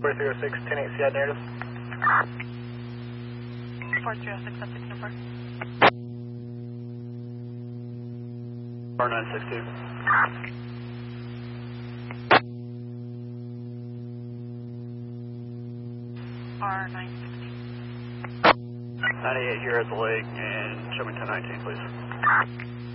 4306, 10-8 CI narrative. 4306, that's 604. R962. R960. 98 here at the lake, and show me 1019, please.